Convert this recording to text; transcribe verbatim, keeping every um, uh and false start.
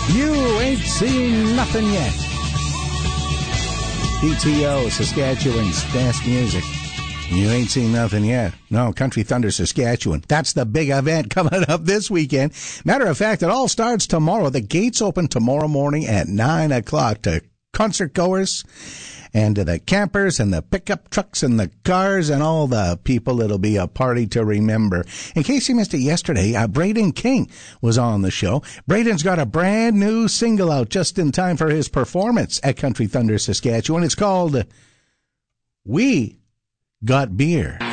You ain't seen nothing yet. P T O, Saskatchewan's best music. You ain't seen nothing yet. No, Country Thunder Saskatchewan. That's the big event coming up this weekend. Matter of fact, it all starts tomorrow. The gates open tomorrow morning at nine o'clock to concert goers and to the campers and the pickup trucks and the cars and all the people. It'll be a party to remember. In case you missed it yesterday, uh, Braden King was on the show. Braden's got a brand new single out just in time for his performance at Country Thunder Saskatchewan. It's called We Got Beer.